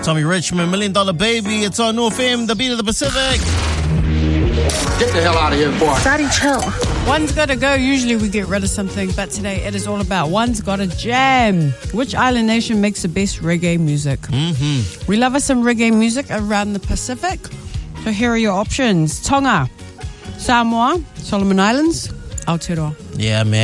Tommy Richmond, $1 Million Baby. It's on North FM, the beat of the Pacific. Get the hell out of here, boy. Daddy, chill. One's gotta go. Usually we get rid of something, but today it is all about one's gotta jam. Which island nation makes the best reggae music? We love us some reggae music around the Pacific. So here are your options. Tonga, Samoa, Solomon Islands, Aotearoa. Yeah, man.